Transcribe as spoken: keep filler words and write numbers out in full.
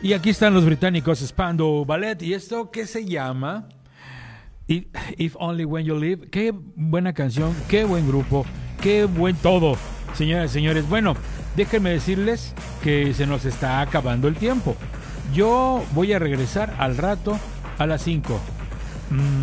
Y aquí están los británicos Spandau Ballet. ¿Y esto qué se llama? If, If Only When You Leave. Qué buena canción, qué buen grupo, qué buen todo, señoras y señores. Bueno, déjenme decirles que se nos está acabando el tiempo. Yo voy a regresar al rato a las cinco. Mm.